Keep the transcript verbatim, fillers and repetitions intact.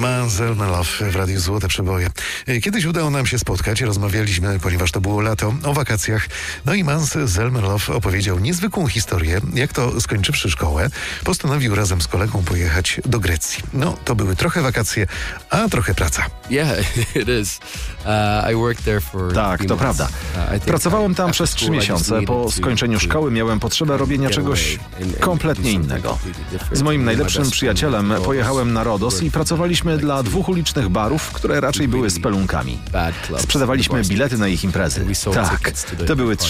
Manzel Love w Radiu Złote Przeboje. Kiedyś udało nam się spotkać, rozmawialiśmy, ponieważ to było lato, o wakacjach. No i Manzel Love opowiedział niezwykłą historię, jak to skończywszy szkołę, postanowił razem z kolegą pojechać do Grecji. No, to były trochę wakacje, a trochę praca. Tak, to prawda. Pracowałem tam przez trzy miesiące. Po skończeniu szkoły miałem potrzebę robienia czegoś kompletnie innego. Z moim najlepszym przyjacielem pojechałem na Rodos i pracowaliśmy dla dwóch ulicznych barów, które raczej były spelunkami. Sprzedawaliśmy bilety na ich imprezy. Tak, to były